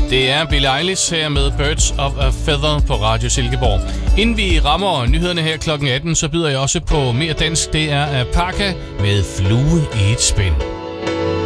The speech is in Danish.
Det er Billie Eilish her med Birds of a Feather på Radio Silkeborg. Inden vi rammer nyhederne her kl. 18, så byder jeg også på mere dansk. Det er Parka med Flue i et spænd.